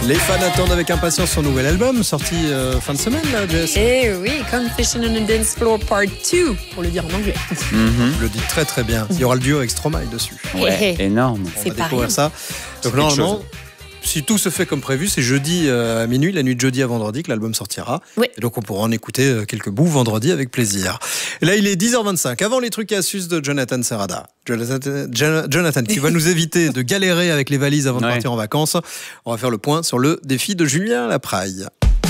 Les fans attendent avec impatience son nouvel album, sorti fin de semaine, là, Jess. Eh oui, Confession on a Dance Floor Part 2, pour le dire en anglais. Je le dis très très bien. Il y aura le duo avec Stromae dessus. Ouais, énorme. On va découvrir ça. Donc normalement, si tout se fait comme prévu, c'est jeudi à minuit, la nuit de jeudi à vendredi, que l'album sortira. Oui. Et donc on pourra en écouter quelques bouts vendredi avec plaisir. Et là, il est 10h25. Avant les trucs et astuces de Jonathan Serrada. Jonathan qui va nous éviter de galérer avec les valises avant de partir en vacances. On va faire le point sur le défi de Julien Lapraille.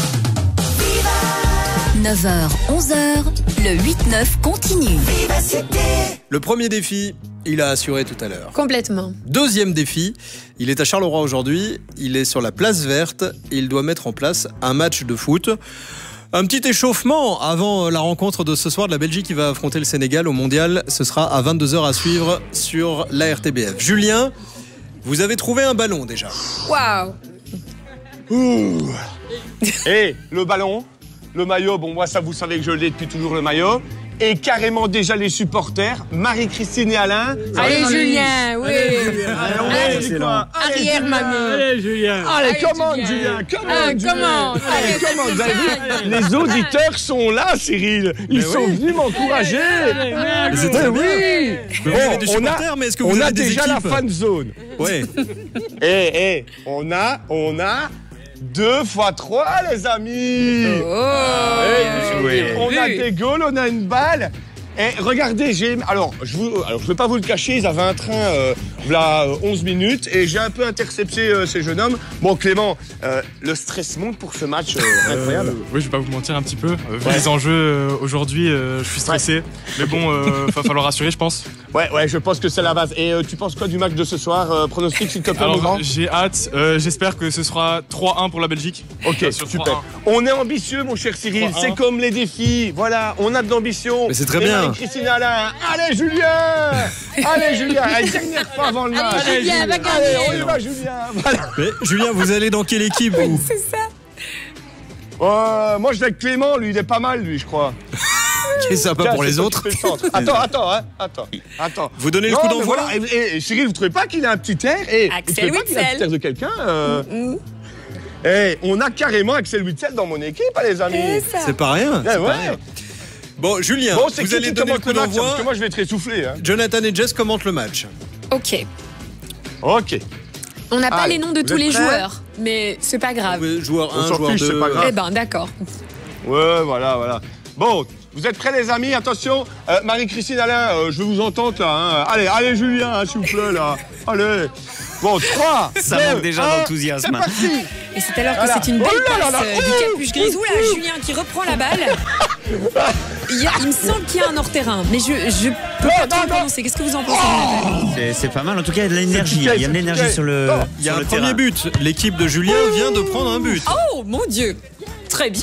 9h, 11h, le 8-9 continue. Le premier défi, il a assuré tout à l'heure. Complètement. Deuxième défi, il est à Charleroi aujourd'hui, il est sur la place verte et il doit mettre en place un match de foot. Un petit échauffement avant la rencontre de ce soir de la Belgique qui va affronter le Sénégal au Mondial. Ce sera à 22h à suivre sur la RTBF. Julien, vous avez trouvé un ballon déjà. Waouh. Et le ballon, le maillot, bon moi ça vous savez que je l'ai depuis toujours le maillot. Et carrément déjà les supporters, Marie-Christine et Alain. Allez Julien, oui. Allez, Arrière mamie. Allez Julien. Allez, commande Julien, commande Julien. Allez, commande, vous avez vu, les auditeurs sont là Cyril. Ils sont venus m'encourager. Mais c'est très bien. Oui. Vous avez des supporters, mais est-ce que vous on avez a des déjà la équipes? fan zone. Ouais. On a 2 x 3 les amis. On a des goals, on a une balle. Et regardez, alors je vais pas vous le cacher, ils avaient un train voilà 11 minutes et j'ai un peu intercepté ces jeunes hommes. Bon Clément, le stress monte pour ce match incroyable. Oui, je vais pas vous mentir un petit peu. Vu les enjeux aujourd'hui, je suis stressé. Mais bon, va falloir rassurer, je pense. Ouais, je pense que c'est la base. Et tu penses quoi du match de ce soir? Pronostic s'il te plaît, mon grand. Alors, j'ai hâte. J'espère que ce sera 3-1 pour la Belgique. Ok, Sur super. 3-1. On est ambitieux, mon cher Cyril. 3-1. C'est comme les défis. Voilà, on a de l'ambition. Mais c'est très Et bien. Marie-Christine Alain. Allez, Julien. Allez, Julien. Allez, dernière fois avant le match. Allez, Julien, va gagner. Allez, on y va, Julien. Voilà. Mais Julien, vous allez dans quelle équipe vous? C'est ça. Moi, je vais avec Clément. Lui, il est pas mal, lui, je crois. Qui est sympa Tiens, pour c'est les toi autres. qui fais le centre. Attends. Vous donnez le Non, coup mais d'envoi. voilà. Et Cyril, vous trouvez pas qu'il a un petit air? Vous trouvez pas qu'il a un petit air de quelqu'un on a carrément Axel Witsel dans mon équipe, hein, les amis. C'est ça. C'est pas rien. Eh C'est ouais. pas rien. Bon, Julien, Bon, c'est vous qui allez qui donner le commente coup le match, d'envoi. parce que moi, je vais être essoufflé. Hein. Jonathan et Jess commentent le match. Ok. Ok. On n'a pas Allez, les noms de vous tous êtes les prêts joueurs, mais c'est pas grave. Joueur On 1, s'en joueur fiche, 2. c'est pas grave. Eh ben, d'accord. Ouais, voilà. Bon, vous êtes prêts, les amis? Attention, Marie-Christine, Alain, je veux vous entendre, là. Hein. Allez, Julien, s'il vous plaît, là. Allez. Bon, 3, Ça 2, manque déjà 1, d'enthousiasme. C'est parti. Et c'est alors que Voilà. c'est une belle Oh là là passe là. du capuche grisou, là, Julien qui reprend la balle. Il me semble qu'il y a un hors-terrain, mais je peux pas trop prononcer. Qu'est-ce que vous en pensez, Jonathan? C'est pas mal. En tout cas, il y a de l'énergie. Il y a de l'énergie sur le Non, Il y a sur un le premier terrain. but. L'équipe de Julien vient de prendre un but. Oh, mon Dieu. Très bien.